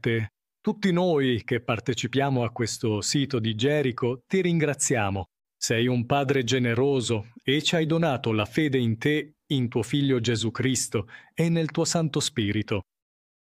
notte. Tutti noi che partecipiamo a questo sito di Gerico ti ringraziamo. Sei un Padre generoso e ci hai donato la fede in te, in tuo Figlio Gesù Cristo e nel tuo Santo Spirito.